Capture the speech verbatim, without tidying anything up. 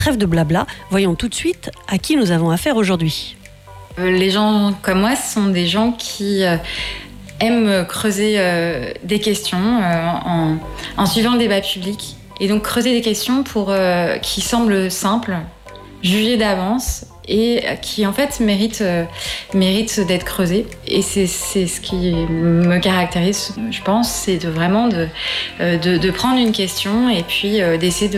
Trêve de blabla, voyons tout de suite à qui nous avons affaire aujourd'hui. Euh, les gens comme moi, ce sont des gens qui euh, aiment creuser euh, des questions euh, en, en suivant le débat public. Et donc creuser des questions pour, euh, qui semblent simples, jugées d'avance et qui en fait méritent, euh, méritent d'être creusées. Et c'est, c'est ce qui me caractérise, je pense, c'est de vraiment de, euh, de, de prendre une question et puis euh, d'essayer de